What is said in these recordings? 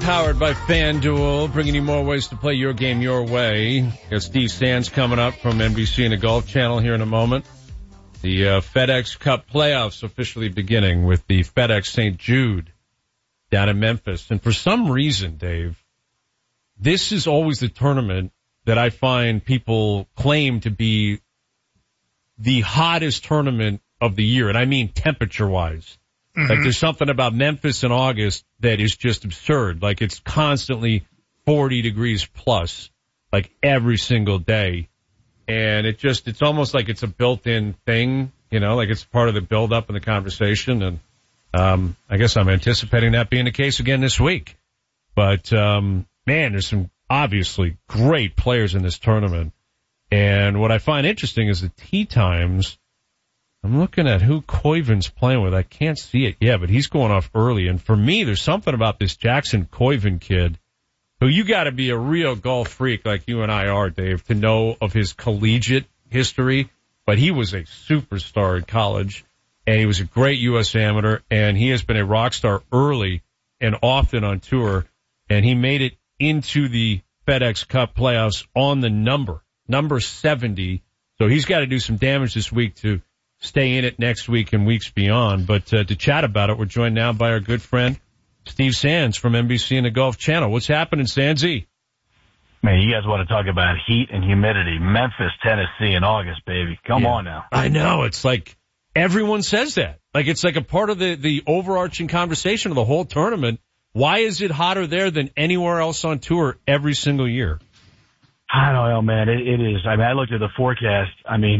powered by FanDuel, bringing you more ways to play your game your way. Got Steve Sands coming up from NBC and the Golf Channel here in a moment. The FedEx Cup playoffs officially beginning with the FedEx St. Jude down in Memphis. And for some reason, Dave, this is always the tournament that I find people claim to be the hottest tournament of the year. And I mean temperature-wise. Mm-hmm. Like there's something about Memphis in August that is just absurd. Like it's constantly 40 degrees plus, like every single day. And it's almost like it's a built-in thing, you know, like it's part of the build-up and the conversation. And, I guess I'm anticipating that being the case again this week. But, man, there's some obviously great players in this tournament. And what I find interesting is the tee times. I'm looking at who Koivin's playing with. I can't see it yet, but he's going off early. And for me, there's something about this Jackson Koivin kid who you got to be a real golf freak like you and I are, Dave, to know of his collegiate history. But he was a superstar in college, and he was a great U.S. amateur, and he has been a rock star early and often on tour. And he made it into the FedEx Cup playoffs on the number 70. So he's got to do some damage this week to stay in it next week and weeks beyond. But to chat about it, we're joined now by our good friend, Steve Sands from NBC and the Golf Channel. What's happening, Sandsy? Man, you guys want to talk about heat and humidity. Memphis, Tennessee in August, baby. Come on now. I know. It's like everyone says that. Like it's like a part of the overarching conversation of the whole tournament. Why is it hotter there than anywhere else on tour every single year? I don't know, man. It is. I mean, I looked at the forecast. I mean,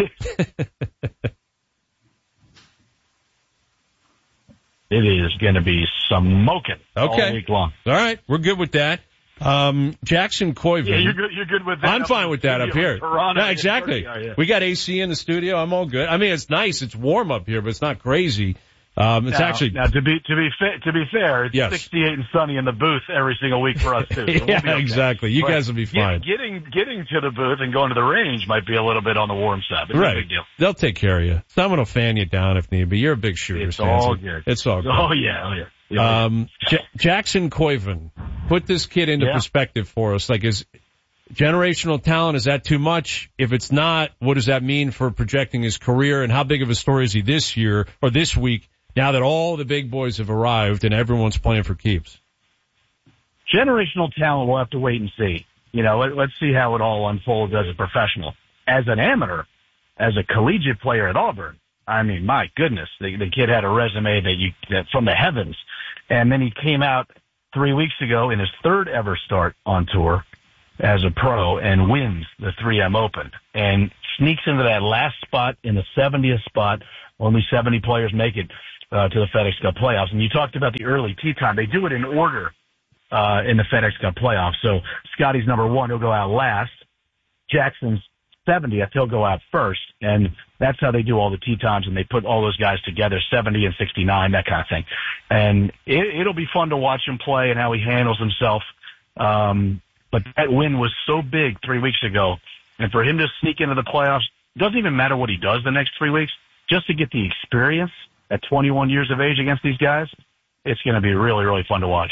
it is going to be smoking all week long. All right. We're good with that. Jackson Koivin. Yeah, you're good with that. I'm fine with that up here. Toronto, yeah, exactly. Yeah. We got AC in the studio. I'm all good. I mean, it's nice. It's warm up here, but it's not crazy. It's actually now to be fair, it's 68 and sunny in the booth every single week for us too. So yeah, we'll exactly. You guys will be fine. Getting to the booth and going to the range might be a little bit on the warm side, but right. No big deal. They'll take care of you. Someone will fan you down if need be. You're a big shooter. It's all good. It's all good. Oh yeah. Jackson Koivin, put this kid into perspective for us. Like, is generational talent, is that too much? If it's not, what does that mean for projecting his career, and how big of a story is he this year or this week? Now that all the big boys have arrived and everyone's playing for keeps. Generational talent, we'll have to wait and see. You know, let's see how it all unfolds as a professional. As an amateur, as a collegiate player at Auburn, I mean, my goodness, the kid had a resume that from the heavens. And then he came out 3 weeks ago in his third ever start on tour as a pro and wins the 3M Open and sneaks into that last spot in the 70th spot. Only 70 players make it to the FedEx Cup playoffs. And you talked about the early tee time. They do it in order in the FedEx Cup playoffs. So Scotty's number 1, he'll go out last. Jackson's 70th, he'll go out first. And that's how they do all the tee times, and they put all those guys together, 70 and 69, that kind of thing. And it'll be fun to watch him play and how he handles himself. But that win was so big 3 weeks ago. And for him to sneak into the playoffs, it doesn't even matter what he does the next 3 weeks, just to get the experience at 21 years of age against these guys, it's going to be really, really fun to watch.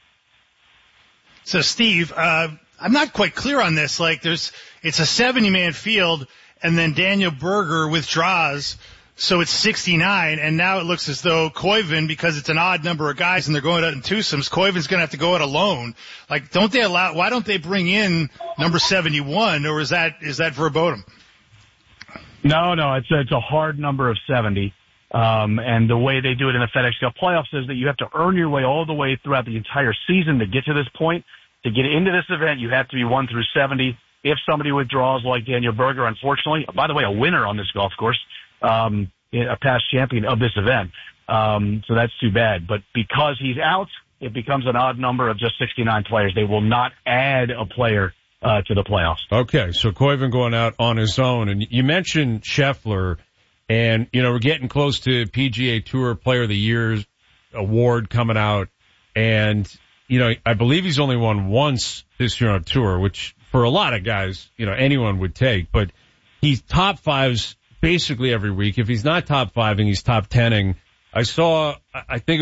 So, Steve, I'm not quite clear on this. Like, it's a 70-man field, and then Daniel Berger withdraws, so it's 69, and now it looks as though Koivin, because it's an odd number of guys and they're going out in twosomes, Koivin's going to have to go out alone. Like, why don't they bring in number 71, or is that verboten? No, it's a hard number of 70. And the way they do it in the FedEx Cup playoffs is that you have to earn your way all the way throughout the entire season to get to this point. To get into this event, you have to be 1 through 70. If somebody withdraws like Daniel Berger, unfortunately, by the way, a winner on this golf course, a past champion of this event. So that's too bad. But because he's out, it becomes an odd number of just 69 players. They will not add a player to the playoffs. Okay, so Koivin going out on his own. And you mentioned Scheffler, and, you know, we're getting close to PGA Tour Player of the Year award coming out. And, you know, I believe he's only won once this year on tour, which for a lot of guys, you know, anyone would take. But he's top fives basically every week. If he's not top fiving, he's top tenning. I think it was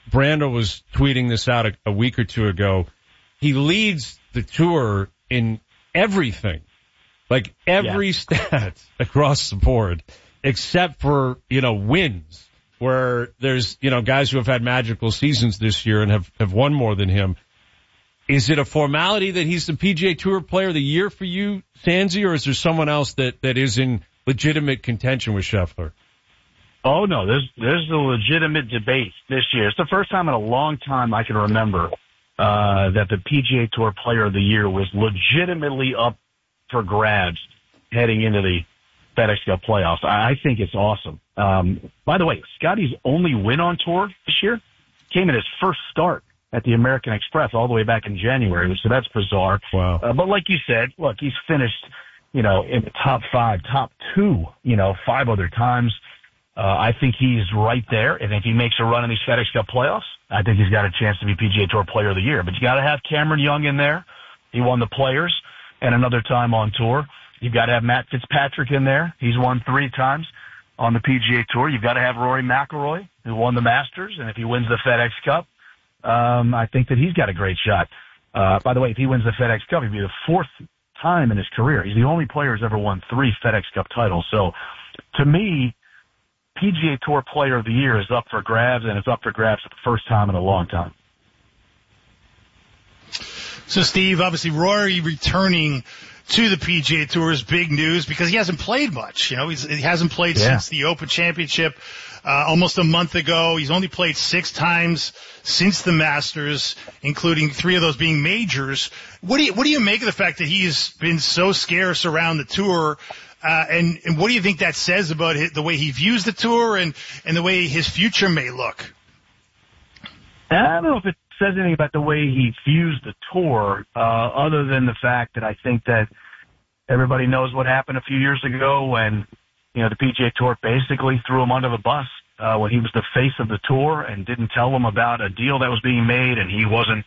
Brando was tweeting this out a week or two ago. He leads the tour in everything, like every stat across the board, except for, wins, where there's, guys who have had magical seasons this year and have won more than him. Is it a formality that he's the PGA Tour Player of the Year for you, Sandsy, or is there someone else that is in legitimate contention with Scheffler? Oh, no, there's a legitimate debate this year. It's the first time in a long time I can remember that the PGA Tour Player of the Year was legitimately up for grabs heading into the FedEx Cup playoffs. I think it's awesome. By the way, Scotty's only win on tour this year came in his first start at the American Express all the way back in January, so that's bizarre. Wow. But like you said, look, he's finished, in the top 5, top 2, 5 other times. I think he's right there, and if he makes a run in these FedEx Cup playoffs, I think he's got a chance to be PGA Tour Player of the Year. But you got to have Cameron Young in there. He won the Players and another time on tour. You've got to have Matt Fitzpatrick in there. He's won 3 times on the PGA Tour. You've got to have Rory McIlroy, who won the Masters, and if he wins the FedEx Cup, I think that he's got a great shot. By the way, if he wins the FedEx Cup, he'd be the 4th time in his career. He's the only player who's ever won 3 FedEx Cup titles. So, to me, PGA Tour Player of the Year is up for grabs, and it's up for grabs for the first time in a long time. So, Steve, obviously Rory returning to the PGA Tour is big news because he hasn't played much. He hasn't played since the Open Championship almost a month ago. He's only played 6 times since the Masters, including 3 of those being majors. What do you make of the fact that he's been so scarce around the tour? And what do you think that says about the way he views the tour and the way his future may look? I don't know if it says anything about the way he views the tour, other than the fact that I think that everybody knows what happened a few years ago when, the PGA Tour basically threw him under the bus when he was the face of the tour and didn't tell them about a deal that was being made, and he wasn't,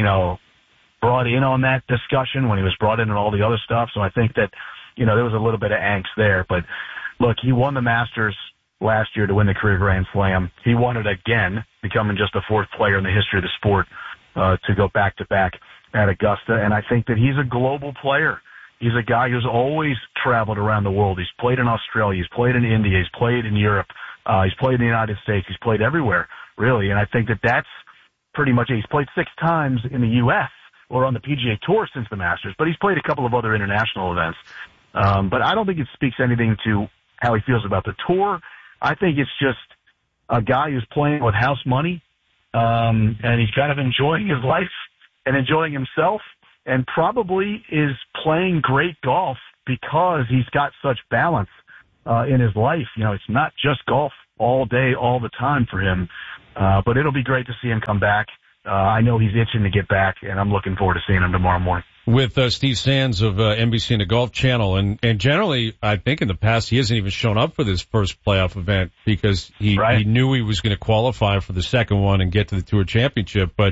brought in on that discussion when he was brought in on all the other stuff. So I think that, there was a little bit of angst there. But, look, he won the Masters last year to win the career Grand Slam. He won it again, becoming just the 4th player in the history of the sport to go back-to-back at Augusta. And I think that he's a global player. He's a guy who's always traveled around the world. He's played in Australia. He's played in India. He's played in Europe. He's played in the United States. He's played everywhere, really. And I think that that's pretty much it. He's played 6 times in the U.S. or on the PGA Tour since the Masters, but he's played a couple of other international events. But I don't think it speaks anything to how he feels about the tour. I think it's just a guy who's playing with house money, and he's kind of enjoying his life and enjoying himself, and probably is playing great golf because he's got such balance in his life. It's not just golf all day, all the time for him, but it'll be great to see him come back. I know he's itching to get back, and I'm looking forward to seeing him tomorrow morning. With Steve Sands of NBC and the Golf Channel, and generally, I think in the past, he hasn't even shown up for this first playoff event because he knew he was going to qualify for the second one and get to the Tour Championship. But,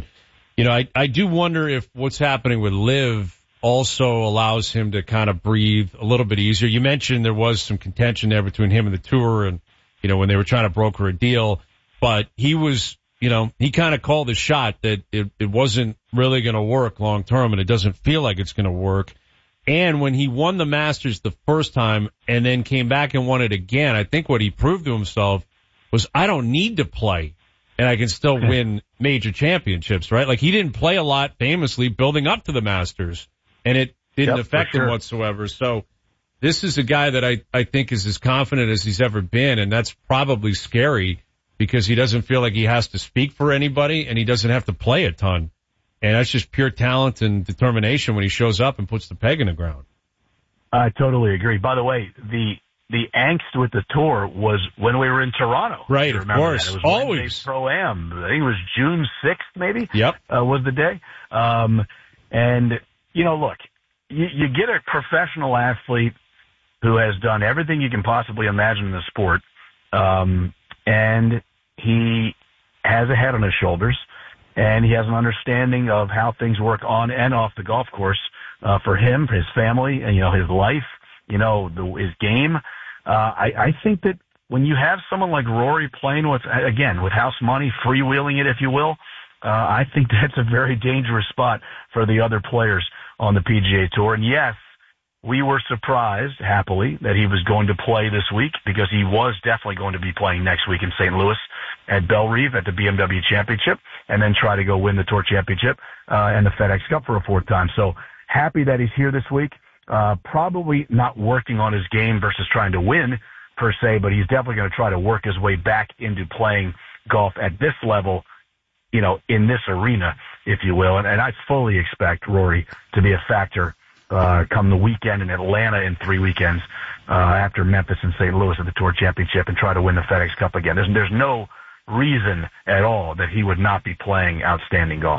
I do wonder if what's happening with LIV also allows him to kind of breathe a little bit easier. You mentioned there was some contention there between him and the Tour and, when they were trying to broker a deal, but he was, he kind of called the shot that it wasn't really going to work long term, and it doesn't feel like it's going to work. And when he won the Masters the first time and then came back and won it again, I think what he proved to himself was I don't need to play and I can still win major championships, right? Like he didn't play a lot famously building up to the Masters, and it didn't affect him whatsoever. So this is a guy that I think is as confident as he's ever been, and that's probably scary because he doesn't feel like he has to speak for anybody and he doesn't have to play a ton. And that's just pure talent and determination when he shows up and puts the peg in the ground. I totally agree. By the way, the angst with the tour was when we were in Toronto. Right, of course. That. It was always. Pro-Am. I think it was June 6th, maybe. Yep. Was the day. And, look, you get a professional athlete who has done everything you can possibly imagine in the sport, and he has a head on his shoulders, and he has an understanding of how things work on and off the golf course for him, for his family, and, his life, his game. I think that when you have someone like Rory playing with house money, freewheeling it, if you will, I think that's a very dangerous spot for the other players on the PGA Tour. And yes, we were surprised, happily, that he was going to play this week because he was definitely going to be playing next week in St. Louis at Bellerive at the BMW Championship and then try to go win the Tour Championship and the FedEx Cup for a fourth time. So happy that he's here this week. Probably not working on his game versus trying to win per se, but he's definitely going to try to work his way back into playing golf at this level, you know, in this arena, if you will. And I fully expect Rory to be a factor come the weekend in Atlanta in 3 weekends after Memphis and St. Louis at the Tour Championship and try to win the FedEx Cup again. There's no reason at all that he would not be playing outstanding golf.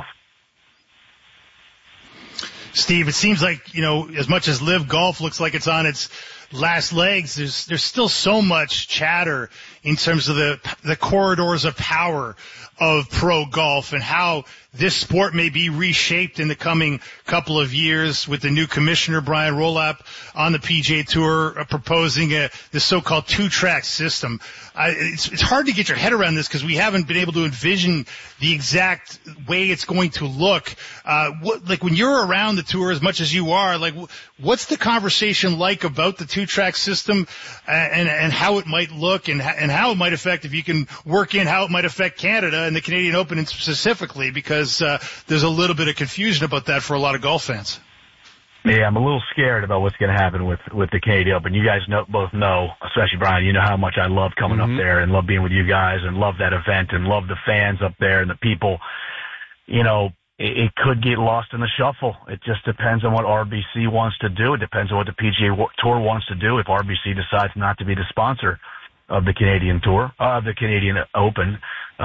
Steve, it seems like, you know, as much as Live Golf looks like it's on its last legs, there's still so much chatter in terms of the corridors of power of pro golf and how this sport may be reshaped in the coming couple of years with the new commissioner, Brian Rolap, on the PGA Tour proposing this so-called two-track system. It's hard to get your head around this because we haven't been able to envision the exact way it's going to look. Like when you're around the tour as much as you are, like what's the conversation like about the two-track system and how it might look and how it might affect, if you can work in how it might affect Canada and the Canadian Open specifically, because there's a little bit of confusion about that for a lot of golf fans. Yeah, I'm a little scared about what's going to happen with the Canadian Open. You guys both know, especially Brian, you know how much I love coming up there and love being with you guys and love that event and love the fans up there and the people. You know, it could get lost in the shuffle. It just depends on what RBC wants to do. It depends on what the PGA Tour wants to do if RBC decides not to be the sponsor of the Canadian Tour, the Canadian Open.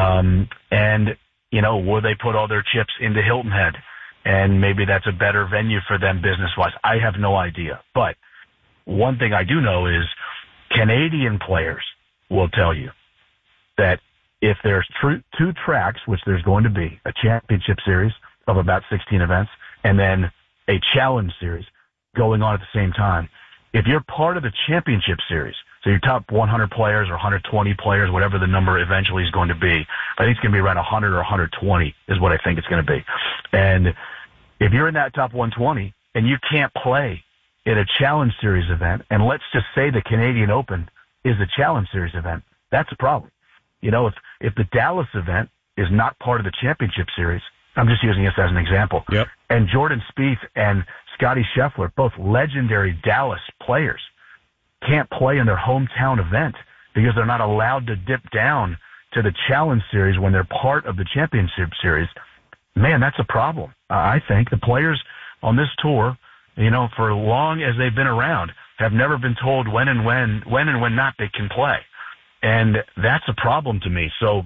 And, you know, will they put all their chips into Hilton Head? And maybe that's a better venue for them business-wise. I have no idea. But one thing I do know is Canadian players will tell you that if there's two tracks, which there's going to be, a championship series of about 16 events, and then a challenge series going on at the same time, if you're part of the championship series, so your top 100 players or 120 players, whatever the number eventually is going to be, I think it's going to be around 100 or 120 is what I think it's going to be. And if you're in that top 120 and you can't play in a challenge series event, and let's just say the Canadian Open is a challenge series event, that's a problem. You know, if the Dallas event is not part of the championship series, I'm just using this as an example, yep. And Jordan Spieth and Scottie Scheffler, both legendary Dallas players, can't play in their hometown event because they're not allowed to dip down to the challenge series when they're part of the championship series, man, that's a problem. I think the players on this tour, you know, for long as they've been around, have never been told when and when not they can play. And that's a problem to me. So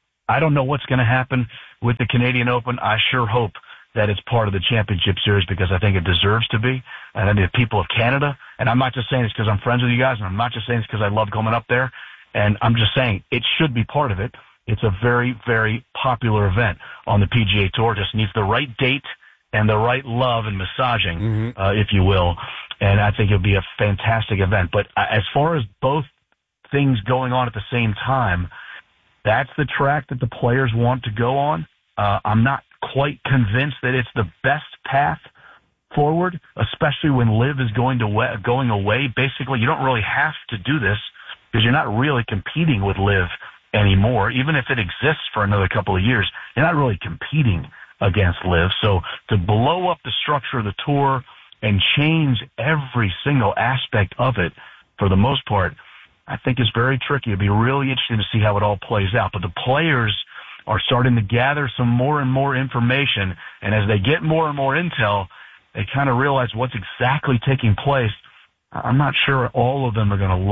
I don't know what's going to happen with the Canadian Open. I sure hope that it's part of the championship series because I think it deserves to be. And I mean, the people of Canada, and I'm not just saying this because I'm friends with you guys, and I'm not just saying this because I love coming up there, and I'm just saying it should be part of it. It's a very, very popular event on the PGA Tour. Just needs the right date and the right love and massaging, if you will. And I think it'll be a fantastic event. But as far as both things going on at the same time, that's the track that the players want to go on. I'm not quite convinced that it's the best path forward, especially when Liv is going away. Basically, you don't really have to do this because you're not really competing with Liv anymore. Even if it exists for another couple of years, you're not really competing against Liv. So to blow up the structure of the tour and change every single aspect of it, for the most part, I think is very tricky. It'd be really interesting to see how it all plays out. But the players are starting to gather some more and more information, and as they get more and more intel, they kind of realize what's exactly taking place. I'm not sure all of them are going to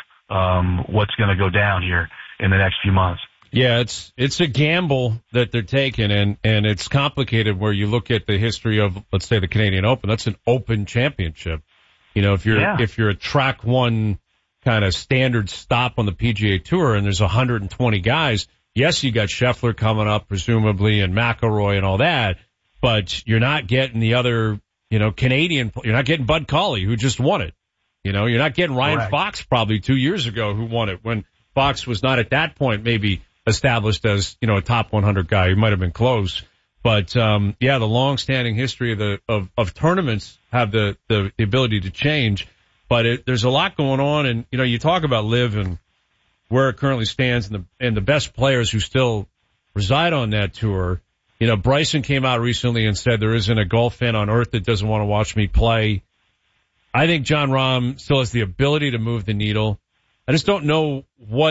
love what's going to go down here in the next few months. Yeah, it's a gamble that they're taking, and it's complicated where you look at the history of, let's say, the Canadian Open. That's an open championship. You know, if you're a track one kind of standard stop on the PGA Tour and there's 120 guys, yes, you got Scheffler coming up presumably and McIlroy and all that, but you're not getting the other, you know, Canadian, you're not getting Bud Cauley who just won it. You know, you're not getting Ryan Correct. Fox probably 2 years ago who won it when Fox was not at that point maybe established as, you know, a top 100 guy. He might have been close. But, yeah, the long-standing history of tournaments have the ability to change. But there's a lot going on. And, you know, you talk about LIV and where it currently stands and the best players who still reside on that tour. You know, Bryson came out recently and said there isn't a golf fan on earth that doesn't want to watch me play. I think Jon Rahm still has the ability to move the needle. I just don't know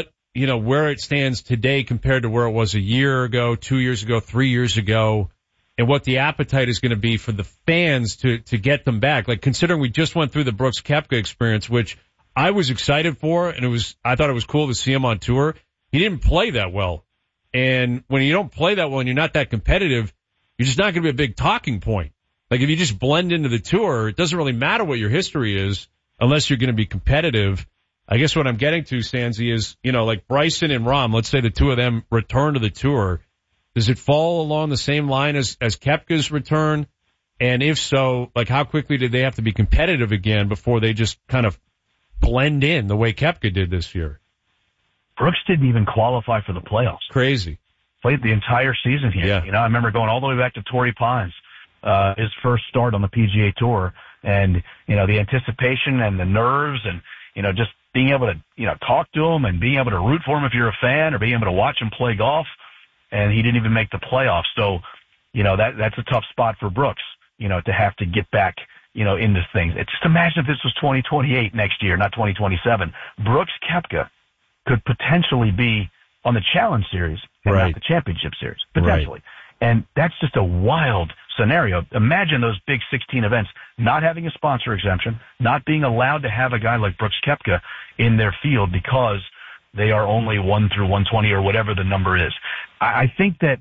where it stands today compared to where it was a year ago, 2 years ago, 3 years ago, and what the appetite is going to be for the fans to get them back. Like, considering we just went through the Brooks Koepka experience, which I was excited for, and I thought it was cool to see him on tour. He didn't play that well. And when you don't play that well and you're not that competitive, you're just not going to be a big talking point. Like, if you just blend into the tour, it doesn't really matter what your history is unless you're going to be competitive. I guess what I'm getting to, Sanzi, is, you know, like Bryson and Rahm, let's say the two of them return to the tour. Does it fall along the same line as Koepka's return? And if so, like, how quickly did they have to be competitive again before they just kind of blend in the way Koepka did this year? Brooks didn't even qualify for the playoffs. Crazy. Played the entire season here. Yeah. You know, I remember going all the way back to Torrey Pines, his first start on the PGA Tour, and, you know, the anticipation and the nerves and, you know, just being able to, you know, talk to him and being able to root for him if you're a fan or being able to watch him play golf. And he didn't even make the playoffs. So, you know, that's a tough spot for Brooks, you know, to have to get back, you know, into things. Just imagine if this was 2028 next year, not 2027. Brooks Koepka could potentially be on the Challenge Series and Right. not the Championship Series, potentially. Right. And that's just a wild scenario. Imagine those big 16 events not having a sponsor exemption, not being allowed to have a guy like Brooks Koepka in their field because they are only 1 through 120 or whatever the number is. I think that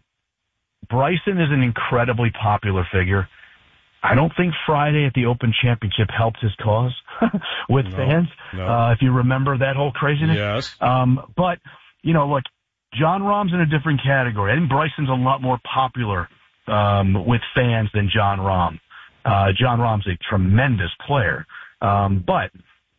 Bryson is an incredibly popular figure. I don't think Friday at the Open Championship helped his cause with fans. No. If you remember that whole craziness. Yes. But, you know, look, Jon Rahm's in a different category. I think Bryson's a lot more popular with fans than Jon Rahm. Jon Rahm's a tremendous player. But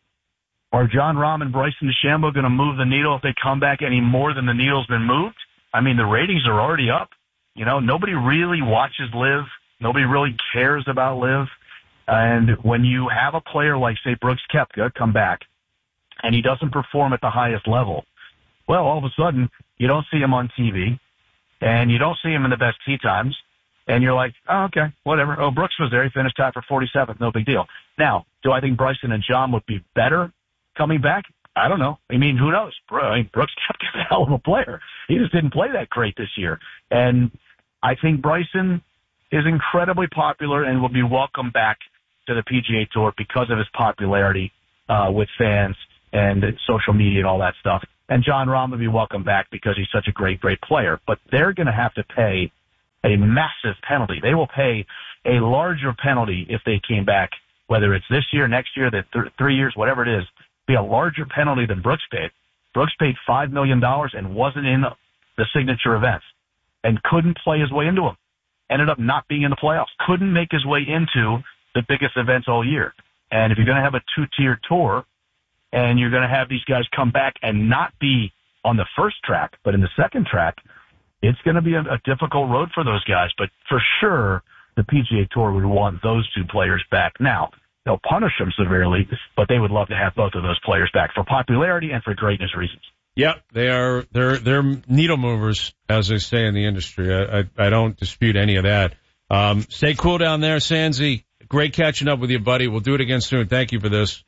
are Jon Rahm and Bryson DeChambeau going to move the needle if they come back any more than the needle's been moved? I mean, the ratings are already up. You know, nobody really watches LIV. Nobody really cares about LIV. And when you have a player like, say, Brooks Koepka come back and he doesn't perform at the highest level, well, all of a sudden you don't see him on TV and you don't see him in the best tee times. And you're like, oh, okay, whatever. Oh, Brooks was there. He finished tied for 47th. No big deal. Now, do I think Bryson and Jon would be better coming back? I don't know. I mean, who knows? Brooks Koepka's a hell of a player. He just didn't play that great this year. And I think Bryson is incredibly popular and will be welcome back to the PGA Tour because of his popularity with fans and social media and all that stuff. And Jon Rahm will be welcome back because he's such a great, great player. But they're going to have to pay a massive penalty. They will pay a larger penalty if they came back, whether it's this year, next year, 3 years, whatever it is, be a larger penalty than Brooks paid. Brooks paid $5 million and wasn't in the signature events and couldn't play his way into them. Ended up not being in the playoffs. Couldn't make his way into the biggest events all year. And if you're going to have a two-tier tour and you're going to have these guys come back and not be on the first track, but in the second track, it's going to be a difficult road for those guys. But for sure, the PGA Tour would want those two players back. Now, they'll punish them severely, but they would love to have both of those players back for popularity and for greatness reasons. Yep, they're needle movers, as they say in the industry. I don't dispute any of that. Stay cool down there, Sanzi. Great catching up with you, buddy. We'll do it again soon. Thank you for this.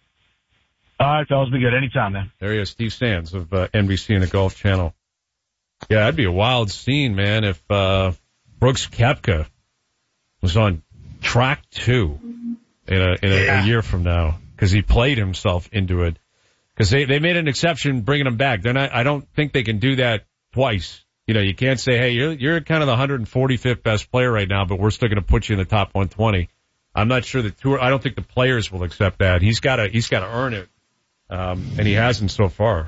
All right, fellas, be good. Anytime, man. There he is, Steve Sands of NBC and the Golf Channel. Yeah, that'd be a wild scene, man, if Brooks Koepka was on track 2 in a year from now, because he played himself into it. Because they made an exception bringing him back. I don't think they can do that twice. You know, you can't say, hey, you're kind of the 145th best player right now, but we're still going to put you in the top 120. I'm not sure the tour. I don't think the players will accept that. He's got to earn it, and he hasn't so far.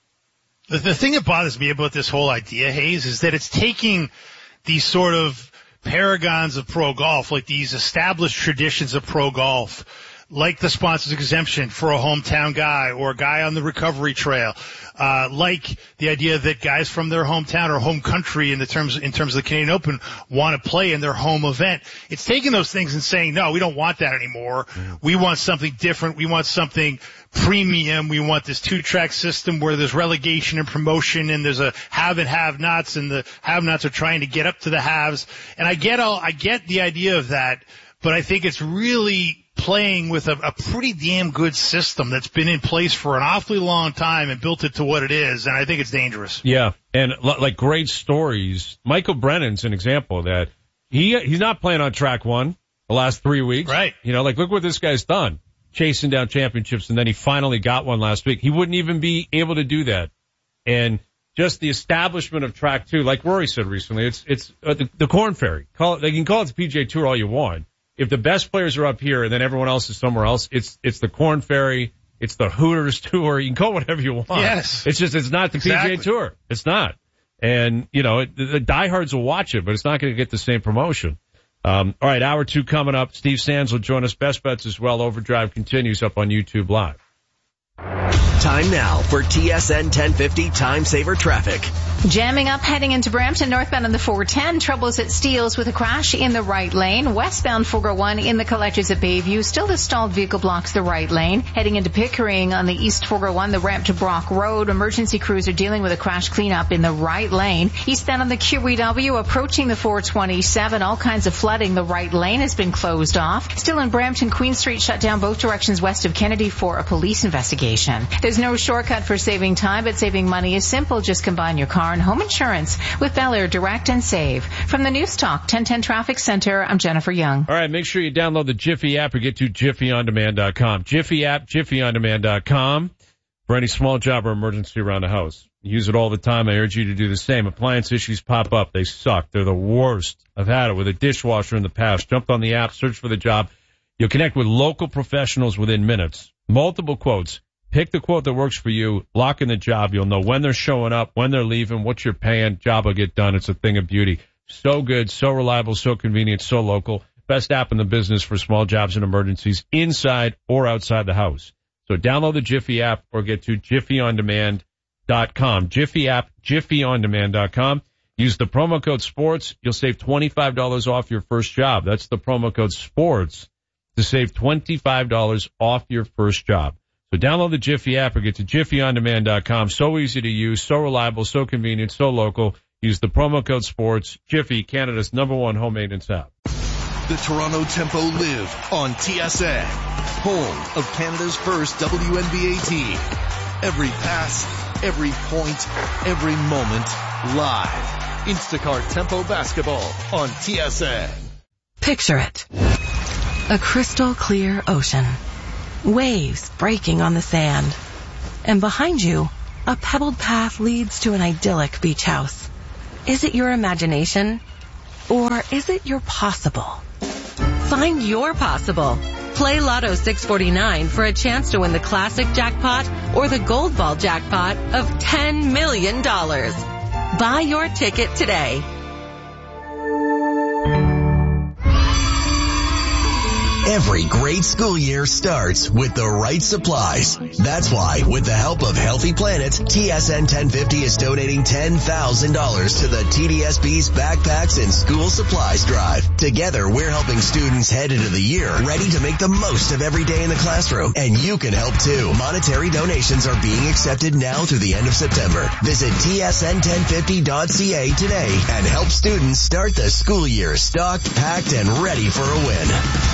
The thing that bothers me about this whole idea, Hayes, is that it's taking these sort of paragons of pro golf, like these established traditions of pro golf, like the sponsor's exemption for a hometown guy or a guy on the recovery trail, like the idea that guys from their hometown or home country in terms of the Canadian Open want to play in their home event. It's taking those things and saying, no, we don't want that anymore. We want something different. We want something premium. We want this two-track system where there's relegation and promotion, and there's a have and have-nots, and the have-nots are trying to get up to the haves. And I get the idea of that, but I think it's really playing with a pretty damn good system that's been in place for an awfully long time and built it to what it is, and I think it's dangerous. Yeah, and like great stories. Michael Brennan's an example of that. He's not playing on track one the last 3 weeks. Right. Like look what this guy's done, chasing down championships, and then he finally got one last week. He wouldn't even be able to do that. And just the establishment of track two, like Rory said recently, it's the Corn Ferry. They can call it the PGA Tour all you want. If the best players are up here and then everyone else is somewhere else, it's the Corn Ferry, it's the Hooters Tour. You can call it whatever you want. Yes. It's not the PGA Tour. It's not. And, the diehards will watch it, but it's not going to get the same promotion. All right, hour 2 coming up. Steve Sands will join us. Best Bets as well. Overdrive continues up on YouTube Live. Time now for TSN 1050 Time Saver Traffic. Jamming up heading into Brampton, northbound on the 410. Troubles at Steeles with a crash in the right lane. Westbound 401 in the collectors at Bayview. Still the stalled vehicle blocks the right lane. Heading into Pickering on the east 401, the ramp to Brock Road. Emergency crews are dealing with a crash cleanup in the right lane. Eastbound on the QEW approaching the 427. All kinds of flooding. The right lane has been closed off. Still in Brampton, Queen Street shut down both directions west of Kennedy for a police investigation. There's no shortcut for saving time, but saving money is simple. Just combine your car and home insurance with Bel Air Direct and Save. From the News Talk 1010 Traffic Center, I'm Jennifer Young. All right, make sure you download the Jiffy app or get to JiffyOnDemand.com. Jiffy app, JiffyOnDemand.com for any small job or emergency around the house. You use it all the time. I urge you to do the same. Appliance issues pop up. They suck. They're the worst. I've had it with a dishwasher in the past. Jumped on the app, searched for the job. You'll connect with local professionals within minutes. Multiple quotes. Pick the quote that works for you. Lock in the job. You'll know when they're showing up, when they're leaving, what you're paying. Job will get done. It's a thing of beauty. So good, so reliable, so convenient, so local. Best app in the business for small jobs and emergencies inside or outside the house. So download the Jiffy app or get to JiffyOnDemand.com. Jiffy app, JiffyOnDemand.com. Use the promo code SPORTS. You'll save $25 off your first job. That's the promo code SPORTS to save $25 off your first job. So download the Jiffy app or get to JiffyOnDemand.com. So easy to use, so reliable, so convenient, so local. Use the promo code SPORTS. Jiffy, Canada's #1 home maintenance app. The Toronto Tempo live on TSN, home of Canada's first WNBA team. Every pass, every point, every moment, live. Instacart Tempo basketball on TSN. Picture it. A crystal clear ocean. Waves breaking on the sand. And behind you, a pebbled path leads to an idyllic beach house. Is it your imagination? Or is it your possible? Find your possible. Play Lotto 649 for a chance to win the classic jackpot or the gold ball jackpot of $10 million. Buy your ticket today. Every great school year starts with the right supplies. That's why, with the help of Healthy Planet, TSN 1050 is donating $10,000 to the TDSB's Backpacks and School Supplies Drive. Together, we're helping students head into the year ready to make the most of every day in the classroom. And you can help too. Monetary donations are being accepted now through the end of September. Visit tsn1050.ca today and help students start the school year stocked, packed, and ready for a win.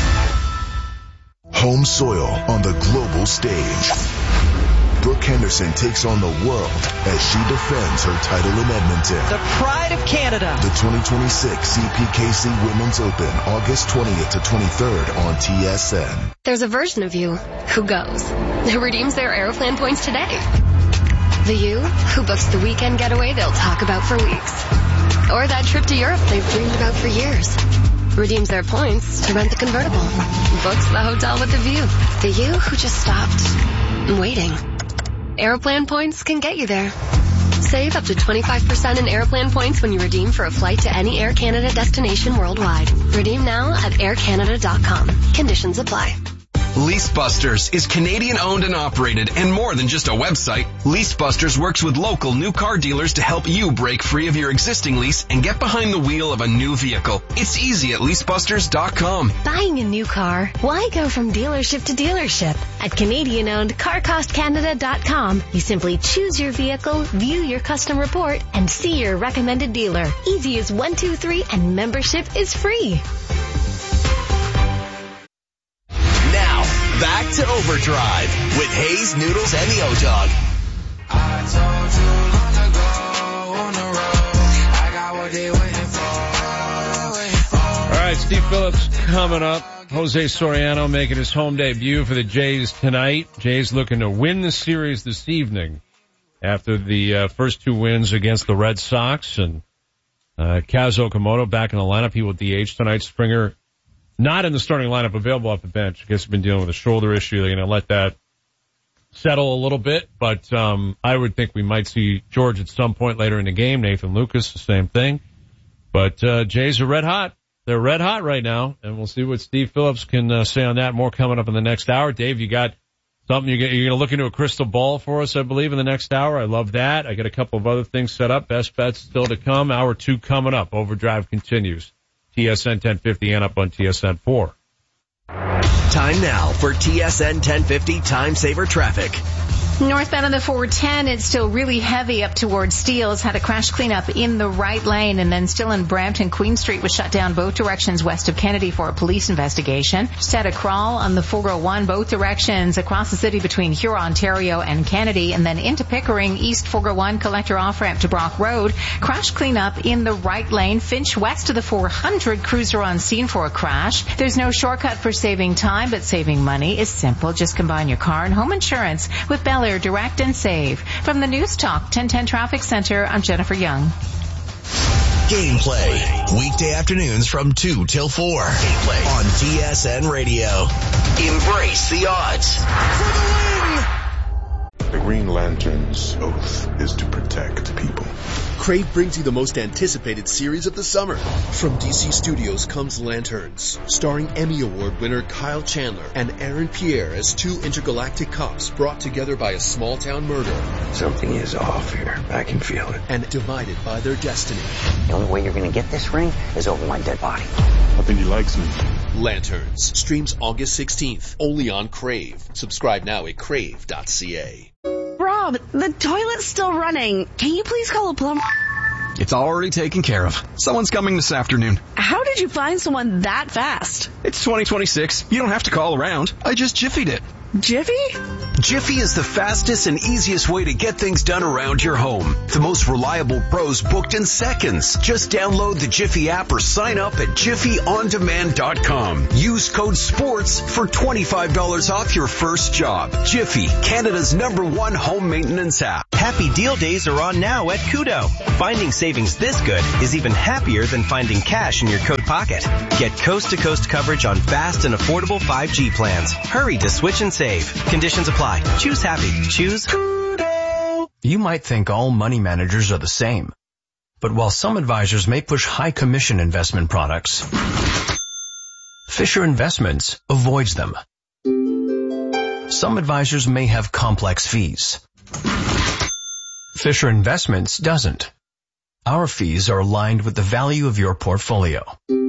Home soil on the global stage. Brooke Henderson takes on the world as she defends her title in Edmonton. The pride of Canada. The 2026 CPKC Women's Open, August 20th to 23rd on TSN. There's a version of you who goes, who redeems their Aeroplan points today. The you who books the weekend getaway they'll talk about for weeks. Or that trip to Europe they've dreamed about for years. Redeems their points to rent the convertible. Books the hotel with the view. The you who just stopped waiting. Aeroplan points can get you there. Save up to 25% in Aeroplan points when you redeem for a flight to any Air Canada destination worldwide. Redeem now at aircanada.com. Conditions apply. LeaseBusters is Canadian owned and operated and more than just a website. LeaseBusters works with local new car dealers to help you break free of your existing lease and get behind the wheel of a new vehicle. It's easy at leasebusters.com. Buying a new car? Why go from dealership to dealership? At Canadian-owned CarCostCanada.com, you simply choose your vehicle, view your custom report, and see your recommended dealer. Easy as 1, 2, 3, and membership is free. Now, back to Overdrive with Hayes, Noodles, and the O-Dog. I told you long ago on the road, I got what they waiting for. All right, Steve Phillips coming up. Jose Soriano making his home debut for the Jays tonight. Jays looking to win the series this evening after the first 2 wins against the Red Sox. And Kaz Okamoto back in the lineup. He will DH tonight. Springer not in the starting lineup, available off the bench. I guess he's been dealing with a shoulder issue. They're going to let that settle a little bit. But I would think we might see George at some point later in the game. Nathan Lucas, the same thing. But Jays are red hot. They're red hot right now, and we'll see what Steve Phillips can say on that. More coming up in the next hour. Dave, you got something? You're going to look into a crystal ball for us, I believe, in the next hour. I love that. I got a couple of other things set up. Best bets still to come. Hour 2 coming up. Overdrive continues. TSN 1050 and up on TSN 4. Time now for TSN 1050 Time Saver Traffic. Northbound on the 410, it's still really heavy up towards Steeles. Had a crash cleanup in the right lane, and then still in Brampton, Queen Street was shut down both directions west of Kennedy for a police investigation. Just had a crawl on the 401 both directions across the city between Huron, Ontario and Kennedy, and then into Pickering, east 401 collector off-ramp to Brock Road. Crash cleanup in the right lane. Finch west of the 400, cruiser on scene for a crash. There's no shortcut for saving time, but saving money is simple. Just combine your car and home insurance with Bel Air Direct and Save. From the News Talk 1010 Traffic Center, I'm Jennifer Young. Gameplay. Weekday afternoons from 2 till 4. Gameplay on TSN Radio. Embrace the odds. For the win! The Green Lantern's oath is to protect people. Crave brings you the most anticipated series of the summer. From DC Studios comes Lanterns, starring Emmy Award winner Kyle Chandler and Aaron Pierre as 2 intergalactic cops brought together by a small-town murder. Something is off here. I can feel it. And divided by their destiny. The only way you're going to get this ring is over my dead body. I think he likes me. Lanterns streams August 16th, only on Crave. Subscribe now at crave.ca. Rob, the toilet's still running. Can you please call a plumber? It's already taken care of. Someone's coming this afternoon. How did you find someone that fast? It's 2026. You don't have to call around. I just Jiffied it. Jiffy? Jiffy is the fastest and easiest way to get things done around your home. The most reliable pros booked in seconds. Just download the Jiffy app or sign up at JiffyOnDemand.com. Use code SPORTS for $25 off your first job. Jiffy, Canada's #1 home maintenance app. Happy deal days are on now at Kudo. Finding savings this good is even happier than finding cash in your coat pocket. Get coast-to-coast coverage on fast and affordable 5G plans. Hurry to switch and save. Conditions apply. Choose happy. Choose Kudo. You might think all money managers are the same. But while some advisors may push high commission investment products, Fisher Investments avoids them. Some advisors may have complex fees. Fisher Investments doesn't. Our fees are aligned with the value of your portfolio.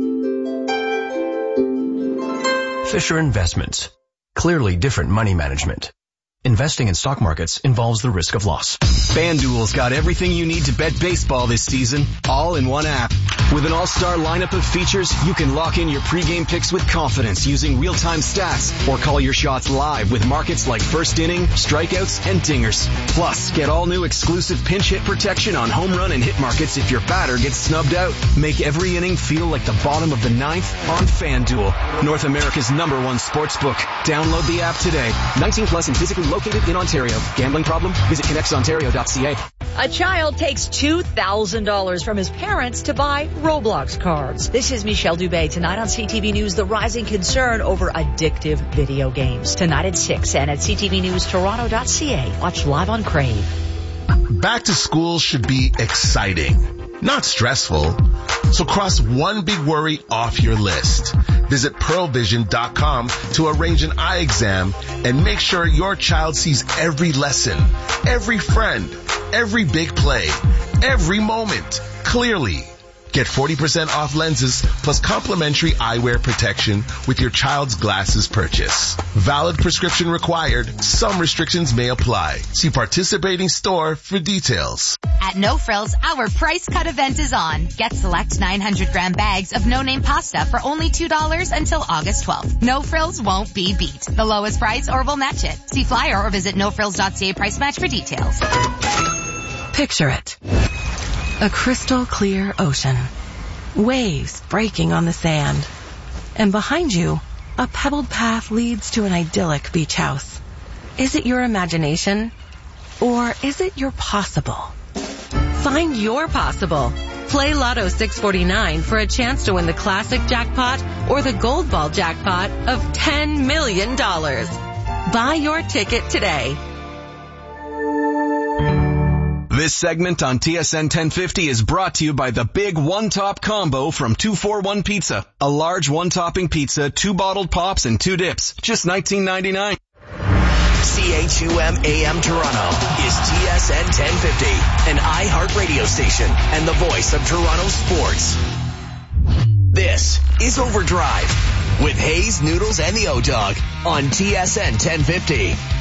Fisher Investments. Clearly different money management. Investing in stock markets involves the risk of loss. FanDuel's got everything you need to bet baseball this season, all in one app. With an all-star lineup of features, you can lock in your pregame picks with confidence using real-time stats or call your shots live with markets like first inning, strikeouts, and dingers. Plus, get all new exclusive pinch hit protection on home run and hit markets if your batter gets snubbed out. Make every inning feel like the bottom of the ninth on FanDuel, North America's #1 sportsbook. Download the app today. 19 plus and physically located in Ontario. Gambling problem? Visit connectsontario.ca. A child takes $2,000 from his parents to buy Roblox cards. This is Michelle Dubé. Tonight on CTV News, the rising concern over addictive video games. Tonight at 6 and at ctvnewstoronto.ca. Watch live on Crave. Back to school should be exciting. not stressful. So cross one big worry off your list. Visit pearlvision.com to arrange an eye exam and make sure your child sees every lesson, every friend, every big play, every moment clearly. Get 40% off lenses plus complimentary eyewear protection with your child's glasses purchase. Valid prescription required. Some restrictions may apply. See participating store for details. At No Frills, our price cut event is on. Get select 900-gram bags of no-name pasta for only $2 until August 12th. No Frills won't be beat. The lowest price or we'll match it. See flyer or visit nofrills.ca price match for details. Picture it. A crystal clear ocean. Waves breaking on the sand. And behind you, a pebbled path leads to an idyllic beach house. Is it your imagination? Or is it your possible? Find your possible. Play Lotto 649 for a chance to win the classic jackpot or the gold ball jackpot of $10 million. Buy your ticket today. This segment on TSN 1050 is brought to you by the Big One Top Combo from 241 Pizza. A large one-topping pizza, 2 bottled pops, and 2 dips. Just $19.99. CHUM AM Toronto is TSN 1050, an iHeartRadio station and the voice of Toronto sports. This is Overdrive with Hayes, Noodles, and the O-Dog on TSN 1050.